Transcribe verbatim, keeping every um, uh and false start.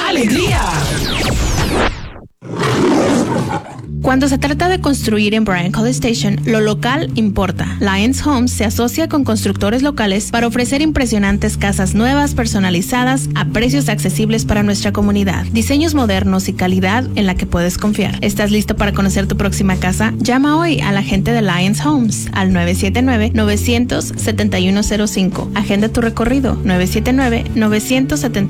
alegría. Cuando se trata de construir en Bryan College Station, lo local importa. Lyons Homes se asocia con constructores locales para ofrecer impresionantes casas nuevas, personalizadas, a precios accesibles para nuestra comunidad. Diseños modernos y calidad en la que puedes confiar. ¿Estás listo para conocer tu próxima casa? Llama hoy a la gente de Lyons Homes al nueve siete nueve, nueve cero cero, siete uno cero cinco. Agenda tu recorrido nueve siete nueve, nueve siete uno